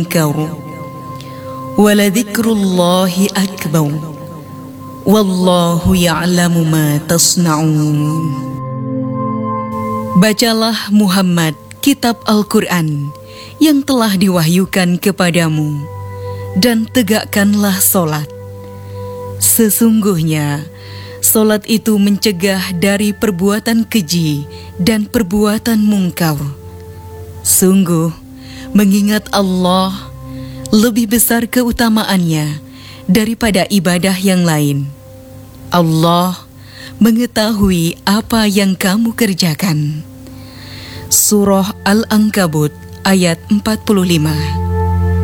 munkar. Waladzikrullahi akbar. Wallahu ya'lamu ma tasna'un. Bacalah Muhammad kitab Al-Quran yang telah diwahyukan kepadamu, dan tegakkanlah solat. Sesungguhnya solat itu mencegah dari perbuatan keji dan perbuatan mungkar. Sungguh, mengingat Allah lebih besar keutamaannya daripada ibadah yang lain. Allah mengetahui apa yang kamu kerjakan. Surah Al-Ankabut ayat 45.